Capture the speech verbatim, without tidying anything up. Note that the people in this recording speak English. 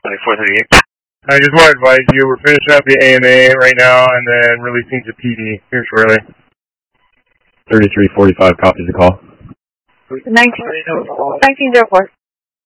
twenty-four thirty-eight. I just want to advise you, we're finishing up the A M A right now and then releasing to P D here shortly. thirty-three forty-five copies the call. nineteen oh four.